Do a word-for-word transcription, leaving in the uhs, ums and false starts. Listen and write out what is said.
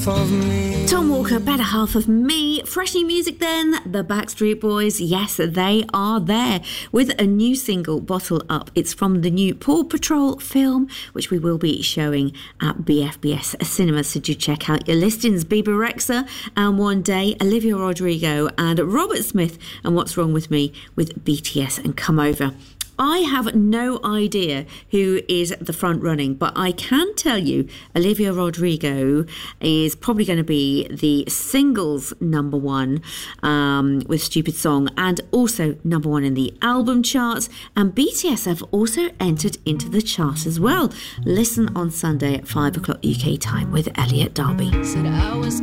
of me. Tom Walker, Better Half of Me. Fresh new music then. The Backstreet Boys, yes, they are there with a new single, Bottle Up. It's from the new Paw Patrol film, which we will be showing at B F B S Cinema, so do check out your listings. Bebe Rexha and One Day, Olivia Rodrigo and Robert Smith and What's Wrong With Me with B T S and Come Over. I have no idea who is the front running, but I can tell you Olivia Rodrigo is probably going to be the singles number one um, with Stupid Song, and also number one in the album charts. And B T S have also entered into the chart as well. Listen on Sunday at five o'clock U K time with Elliot Darby. Said I was